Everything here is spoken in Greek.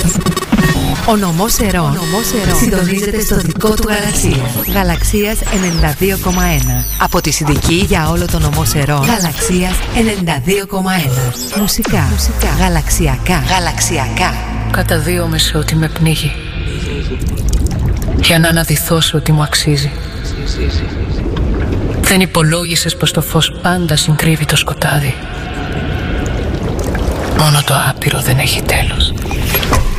Ο νομός Ερών συντονίζεται στο δικό του γαλαξία. Γαλαξίας 92,1. Από τη Συνδική για όλο το νομό Ερών. Γαλαξίας 92,1. Μουσικά. Γαλαξιακά. Καταδύομαι σε ό,τι με πνίγει, για να αναδυθώ ότι μου αξίζει. Δεν υπολόγισες πως το φως πάντα συγκρύβει το σκοτάδι. Μόνο το άπειρο δεν έχει τέλος.